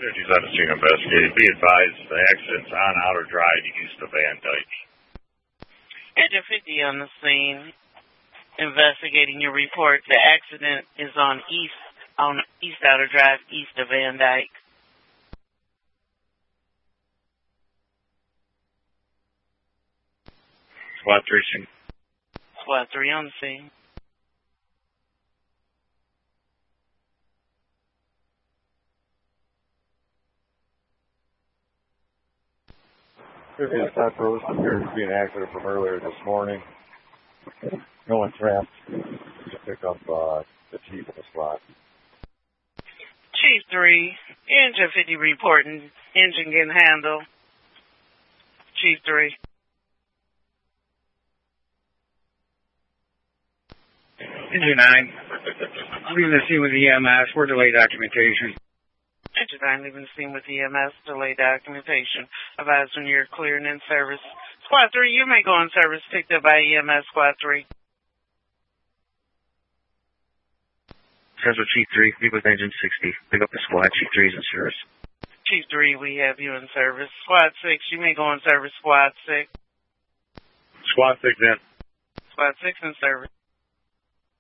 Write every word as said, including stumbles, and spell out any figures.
Duties on the scene investigated. Be advised the accident's on Outer Drive east of Van Dyke. Engine fifty on the scene. Investigating your report. The accident is on east on East Outer Drive east of Van Dyke. SWAT three. SWAT three on the scene. Fifty Scott Rose appears to be an accident from earlier this morning. No one trapped to pick up uh, the chief of the SWAT. Chief three, Engine fifty reporting. Engine getting handled. Chief three. Engine nine, leaving the scene with E M S. We're delayed documentation. Engine nine, leaving the scene with E M S. Delayed documentation. Advised when you're clearing in service. Squad three, you may go in service. Picked up by E M S. Squad three. Central Chief three, meet with Engine sixty. Pick up the squad. Chief three is in service. Chief three, we have you in service. Squad six, you may go in service. Squad six. Squad six in. Squad six in service.